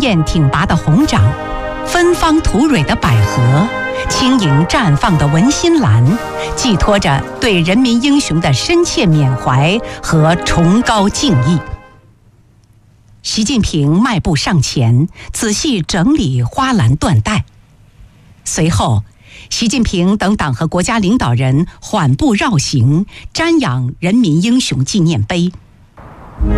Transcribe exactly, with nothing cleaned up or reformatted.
艳挺拔的红掌，芬芳吐蕊的百合，轻盈绽放的文心兰，寄托着对人民英雄的深切缅怀和崇高敬意。习近平迈步上前，仔细整理花篮缎带。随后，习近平等党和国家领导人缓步绕行，瞻仰人民英雄纪念碑。